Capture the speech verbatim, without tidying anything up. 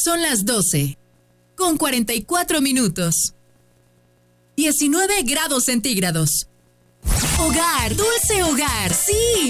Son las doce, con cuarenta y cuatro minutos. diecinueve grados centígrados. Hogar, dulce hogar, sí.